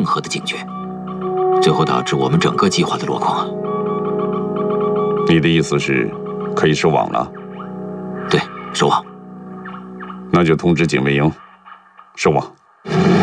何的警觉，最后导致我们整个计划的落空啊！ 你的意思是，可以收网了？ 对，收网。 那就通知警卫营，收网。